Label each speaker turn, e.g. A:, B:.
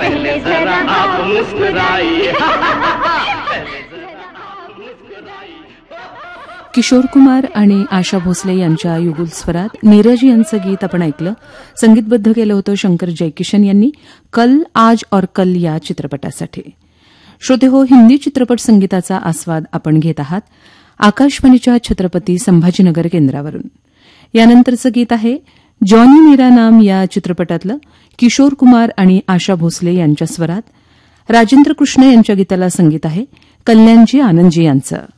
A: पहले जरा आप मुस्कुराइए.
B: किशोर कुमार आणि आशा भोसले यांच्या युगुल स्वरात नीरज यांचं गीत आपण ऐकलं. संगीतबद्ध केलं होतं शंकर जयकिशन यांनी कल आज और कल या चित्रपटासाठी. श्रोते हो, हिंदी चित्रपट संगीताचा आस्वाद आपण घेत आहात आकाशवाणीच्या छत्रपती संभाजीनगर केंद्रावरून. यानंतरचं गीत आहे जॉनी मेरा नाम या चित्रपटातलं किशोर कुमार आणि आशा भोसले यांच्या स्वरात. राजेंद्र कृष्ण यांच्या गीताला संगीत आहे कल्याणजी आनंदजी यांचं.